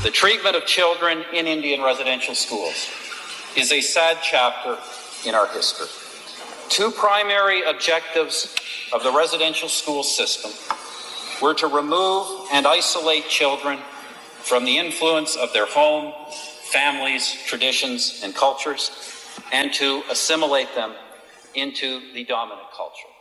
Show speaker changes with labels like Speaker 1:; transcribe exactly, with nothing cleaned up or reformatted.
Speaker 1: The treatment of children in Indian residential schools is a sad chapter in our history. Two primary objectives of the residential school system were to remove and isolate children from the influence of their home, families, traditions, and cultures, and to assimilate them into the dominant culture.